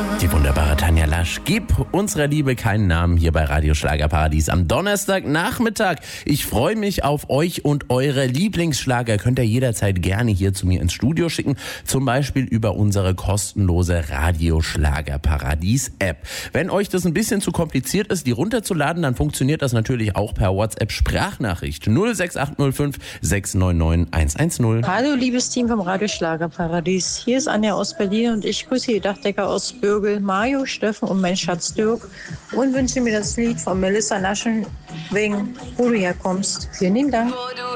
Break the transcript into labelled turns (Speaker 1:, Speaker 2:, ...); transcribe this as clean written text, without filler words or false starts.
Speaker 1: Die wunderbare Tanja Lasch, gib unserer Liebe keinen Namen hier bei Radio Schlagerparadies am Donnerstagnachmittag. Ich freue mich auf euch und eure Lieblingsschlager. Könnt ihr jederzeit gerne hier zu mir ins Studio schicken, zum Beispiel über unsere kostenlose Radio Schlagerparadies App. Wenn euch das ein bisschen zu kompliziert ist, die runterzuladen, dann funktioniert das natürlich auch per WhatsApp Sprachnachricht 06805 699 110.
Speaker 2: Hallo liebes Team vom Radio Schlagerparadies. Hier ist Anja aus Berlin und ich grüße die Dachdecker aus Bürgel, Mario, Steffen und mein Schatz Dirk und wünsche mir das Lied von Melissa Naschen wegen Wo du herkommst. Vielen Dank.